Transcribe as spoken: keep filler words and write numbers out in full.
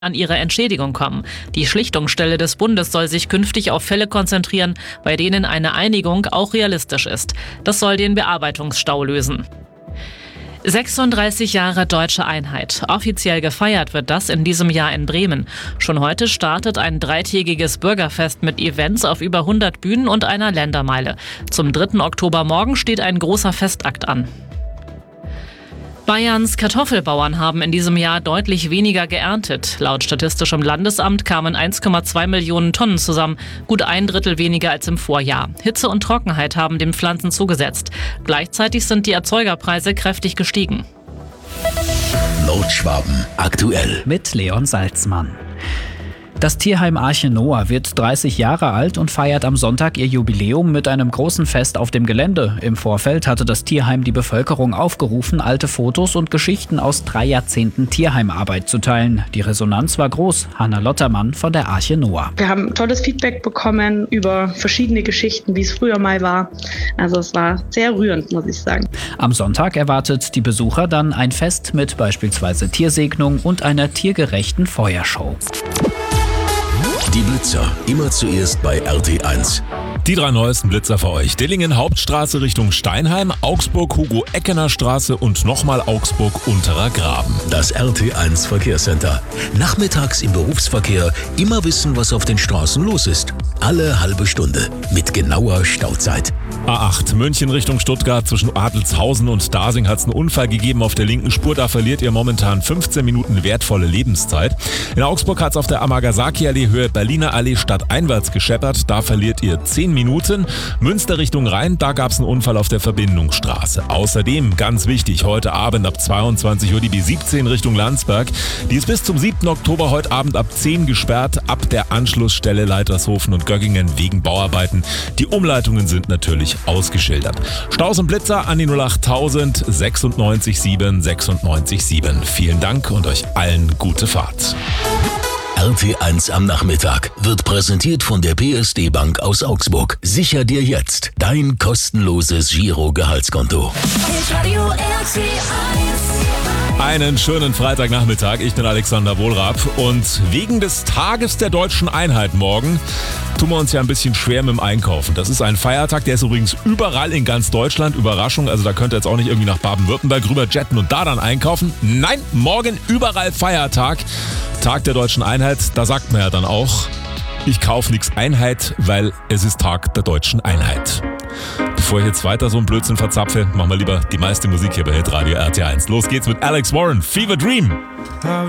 an ihre Entschädigung kommen. Die Schlichtungsstelle des Bundes soll sich künftig auf Fälle konzentrieren, bei denen eine Einigung auch realistisch ist. Das soll den Bearbeitungsstau lösen. sechsunddreißig Jahre deutsche Einheit. Offiziell gefeiert wird das in diesem Jahr in Bremen. Schon heute startet ein dreitägiges Bürgerfest mit Events auf über hundert Bühnen und einer Ländermeile. Zum dritten Oktober morgen steht ein großer Festakt an. Bayerns Kartoffelbauern haben in diesem Jahr deutlich weniger geerntet. Laut Statistischem Landesamt kamen eins Komma zwei Millionen Tonnen zusammen, gut ein Drittel weniger als im Vorjahr. Hitze und Trockenheit haben den Pflanzen zugesetzt. Gleichzeitig sind die Erzeugerpreise kräftig gestiegen. Nordschwaben aktuell mit Leon Salzmann. Das Tierheim Arche Noah wird dreißig Jahre alt und feiert am Sonntag ihr Jubiläum mit einem großen Fest auf dem Gelände. Im Vorfeld hatte das Tierheim die Bevölkerung aufgerufen, alte Fotos und Geschichten aus drei Jahrzehnten Tierheimarbeit zu teilen. Die Resonanz war groß. Hanna Lottermann von der Arche Noah. Wir haben tolles Feedback bekommen über verschiedene Geschichten, wie es früher mal war. Also es war sehr rührend, muss ich sagen. Am Sonntag erwartet die Besucher dann ein Fest mit beispielsweise Tiersegnung und einer tiergerechten Feuershow. Die Blitzer, immer zuerst bei R T eins. Die drei neuesten Blitzer für euch. Dillingen Hauptstraße Richtung Steinheim, Augsburg Hugo-Eckener Straße und nochmal Augsburg Unterer Graben. Das R T eins Verkehrscenter. Nachmittags im Berufsverkehr immer wissen, was auf den Straßen los ist. Alle halbe Stunde mit genauer Stauzeit. A acht München Richtung Stuttgart zwischen Adeltshausen und Dasing hat es einen Unfall gegeben auf der linken Spur. Da verliert ihr momentan fünfzehn Minuten wertvolle Lebenszeit. In Augsburg hat es auf der Amagasaki-Allee Höhe Berliner Allee stadteinwärts gescheppert. Da verliert ihr zehn Minuten. Münster Richtung Rhein, da gab es einen Unfall auf der Verbindungsstraße. Außerdem, ganz wichtig, heute Abend ab zweiundzwanzig Uhr die B siebzehn Richtung Landsberg. Die ist bis zum siebten Oktober heute Abend ab zehn gesperrt, ab der Anschlussstelle Leitershofen und Göggingen wegen Bauarbeiten. Die Umleitungen sind natürlich ausgeschildert. Staus und Blitzer an die null achttausend sechsundneunzig sieben sechsundneunzig sieben. Vielen Dank und euch allen gute Fahrt. R T eins am Nachmittag wird präsentiert von der P S D Bank aus Augsburg. Sicher dir jetzt dein kostenloses Giro-Gehaltskonto. Einen schönen Freitagnachmittag. Ich bin Alexander Wohlrab und wegen des Tages der deutschen Einheit morgen tun wir uns ja ein bisschen schwer mit dem Einkaufen. Das ist ein Feiertag, der ist übrigens überall in ganz Deutschland. Überraschung, also da könnt ihr jetzt auch nicht irgendwie nach Baden-Württemberg rüber jetten und da dann einkaufen. Nein, morgen überall Feiertag. Tag der deutschen Einheit, da sagt man ja dann auch, ich kaufe nix Einheit, weil es ist Tag der deutschen Einheit. Bevor ich jetzt weiter so einen Blödsinn verzapfe, machen wir lieber die meiste Musik hier bei Hitradio R T eins. Los geht's mit Alex Warren, Fever Dream. How